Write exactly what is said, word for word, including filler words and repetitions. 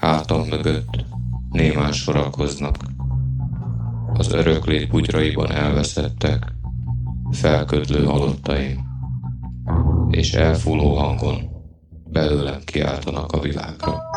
Hátam mögött némán sorakoznak, az öröklét bugyraiban elveszettek, felködlő halottaim, és elfúló hangon belőlem kiáltanak a világra.